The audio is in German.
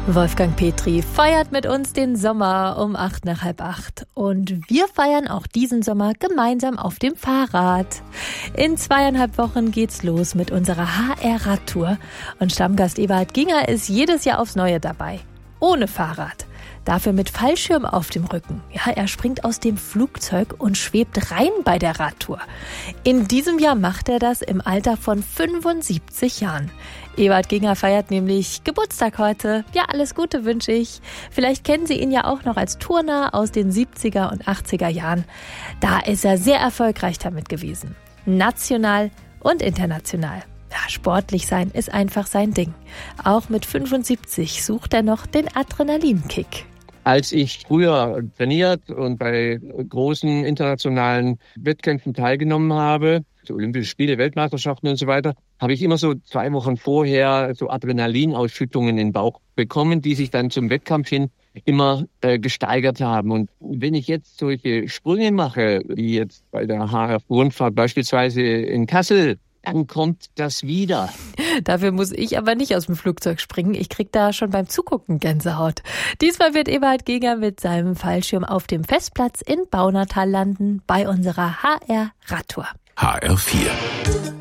Wolfgang Petri feiert mit uns den Sommer um 7:45. Und wir feiern auch diesen Sommer gemeinsam auf dem Fahrrad. In 2,5 Wochen geht's los mit unserer HR-Radtour. Und Stammgast Eberhard Ginger ist jedes Jahr aufs Neue dabei. Ohne Fahrrad. Dafür mit Fallschirm auf dem Rücken. Ja, er springt aus dem Flugzeug und schwebt rein bei der Radtour. In diesem Jahr macht er das im Alter von 75 Jahren. Eberhard Ginger feiert nämlich Geburtstag heute. Ja, alles Gute wünsche ich. Vielleicht kennen Sie ihn ja auch noch als Turner aus den 70er und 80er Jahren. Da ist er sehr erfolgreich damit gewesen. National und international. Ja, sportlich sein ist einfach sein Ding. Auch mit 75 sucht er noch den Adrenalinkick. Als ich früher trainiert und bei großen internationalen Wettkämpfen teilgenommen habe, so Olympische Spiele, Weltmeisterschaften und so weiter, habe ich immer so 2 Wochen vorher so Adrenalinausschüttungen in den Bauch bekommen, die sich dann zum Wettkampf hin immer gesteigert haben. Und wenn ich jetzt solche Sprünge mache, wie jetzt bei der HRF-Rundfahrt beispielsweise in Kassel, dann kommt das wieder. Dafür muss ich aber nicht aus dem Flugzeug springen. Ich krieg da schon beim Zugucken Gänsehaut. Diesmal wird Eberhard Ginger mit seinem Fallschirm auf dem Festplatz in Baunatal landen bei unserer HR-Radtour. HR4